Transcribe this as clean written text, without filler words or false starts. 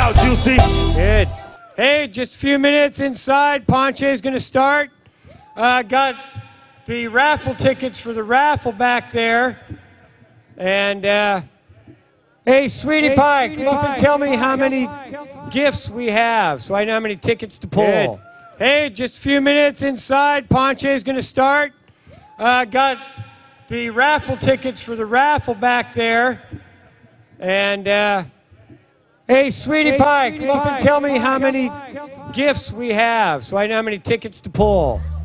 out, Juicy. Good. Hey, just a few minutes inside. Ponche's going to start. Got the raffle tickets for the raffle back there. And, hey, Sweetie Pie, come up and tell me how many gifts we have so I know how many tickets to pull. Good. Hey, just a few minutes inside. Ponche's going to start. Got the raffle tickets for the raffle back there. And, hey, Sweetie Pie, come up and tell me how many gifts we have so I know how many tickets to pull.